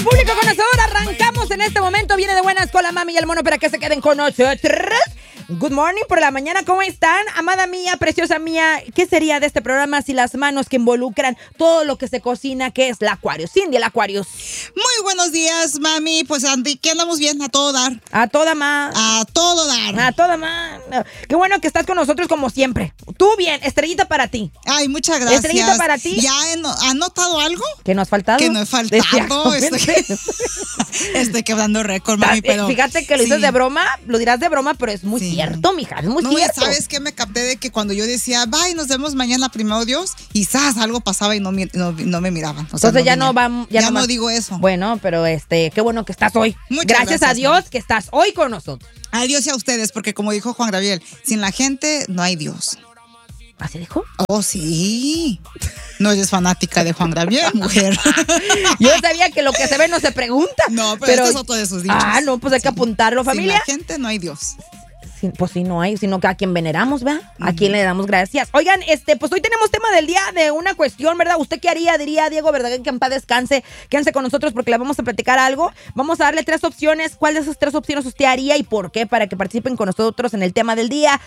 Público conocedor, arrancamos en este momento. Viene de buenas con la mami y el mono para que se queden con nosotros. Good morning por la mañana, ¿cómo están? Amada mía, preciosa mía, ¿qué sería de este programa si las manos que involucran todo lo que se cocina, que es la Aquarius? Cindy, el Aquarius. Muy buenos días, mami. Pues que andamos bien, a todo dar. A toda más. A todo dar. A toda más. Qué bueno que estás con nosotros como siempre. Tú bien, estrellita para ti. Ay, muchas gracias. Estrellita para ti. ¿Ya han notado algo? ¿Que no has faltado? Que no he faltado. Estoy quebrando récord, mami, pero... Fíjate que lo dices de broma, lo dirás de broma, pero es muy cierto, mija, es muy cierto. ¿Sabes qué? Me capté de que cuando yo decía, bye, nos vemos mañana, primero Dios, y ¡zas! Algo pasaba y no me miraban. O sea, entonces ya no vamos... Ya no digo eso. Bueno, pero qué bueno que estás hoy. Muchas gracias a Dios, mami, que estás hoy con nosotros. A Dios y a ustedes, porque como dijo Juan Gabriel, sin la gente no hay Dios. ¿Así dijo? Oh, sí. No eres fanática de Juan Gabriel, mujer. Yo sabía que lo que se ve no se pregunta. No, pero este es otro de sus dichos. Ah, no, pues hay que apuntarlo, familia. Sin la gente no hay Dios. Pues sí, no hay, sino que a quien veneramos, ¿verdad? A quien le damos gracias. Oigan, pues hoy tenemos tema del día de una cuestión, ¿verdad? ¿Usted qué haría? Diría Diego, ¿verdad? Que en paz descanse. Quédense con nosotros porque le vamos a platicar algo. Vamos a darle 3 opciones. ¿Cuál de esas 3 opciones usted haría y por qué? Para que participen con nosotros en el tema del día.